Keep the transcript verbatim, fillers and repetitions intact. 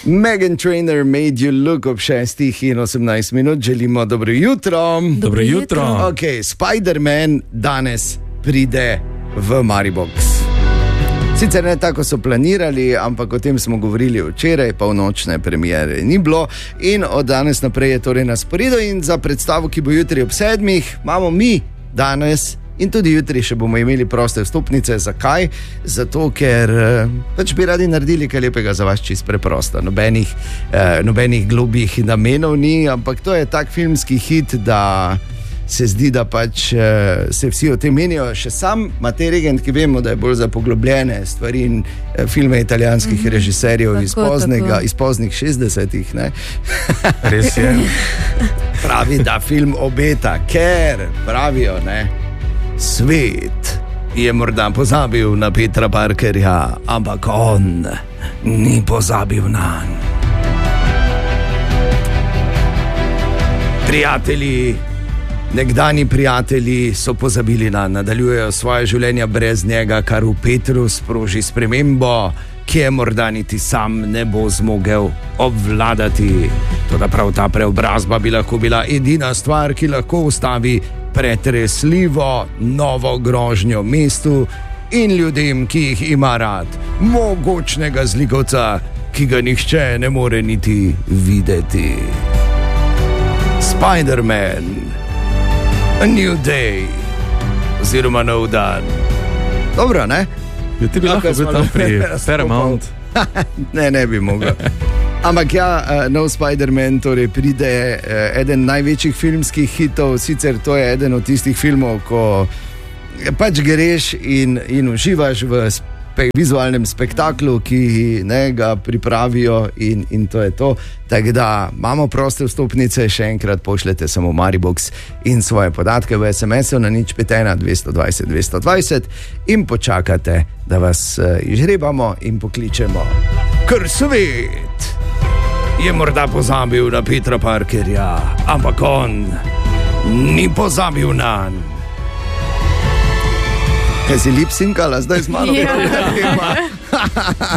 Meghan Trainor made you look ob šestih in osemnajst minut. Želimo dobro jutro. Dobro jutro. Ok, Spider-Man danes pride v Maribox. Sicer ne tako so planirali, ampak o tem smo govorili včeraj, polnočne premiere ni bilo in od danes naprej je torej na sporedu in za predstavo, ki bo jutri ob sedmih, imamo mi danes in tudi jutri še bomo imeli proste vstopnice. Zakaj? Zato, ker pač bi radi naredili kaj lepega za vas, čisto preprosto. Nobenih, eh, nobenih globih namenov ni, ampak to je tak filmski hit, da se zdi, da pač eh, se vsi o tem menijo. Še sam Matej Regent, ki vemo, da je bolj za poglobljene stvari in eh, filme italijanskih mm-hmm. režiserjev iz, poznega, iz poznih šestdesetih, ne? Res je. Pravi, da film obeta, ker pravijo, ne, svet je morda pozabil na Petra Parkerja, ampak on ni pozabil nanj. Prijatelji, nekdani prijatelji so pozabili na, nadaljujejo svoje življenja brez njega, kar v Petru sproži spremembo, ki je morda niti sam ne bo zmogel obvladati. Toda prav ta preobrazba bi lahko bila edina stvar, ki lahko ustavi pretresljivo novo grožnjo mestu in ljudem, ki jih ima rad, mogočnega zlikovca, ki ga nihče ne more niti videti. Spider-Man, a new day, oziroma nov dan. Dobro, ne? Ja, ti bi lahko bil tam pri Paramount. Ne, ne bi mogel. Ampak ja, nov Spider-Man torej pride, eden največjih filmskih hitov, sicer to je eden od tistih filmov, ko pač greš in, in uživaš v spe, vizualnem spektaklu, ki ne, ga pripravijo in, in to je to. Tako da imamo proste vstopnice, še enkrat pošljete samo Maribox in svoje podatke v es em esu na nič pet ena dvesto dvajset dvesto dvajset in počakate, da vas izžrebamo in pokličemo. Ker svet je morda pozabil na Petra Parkerja, ampak on ni pozabil nanj. Kaj si lip-sinkala zdaj z mano? Ja.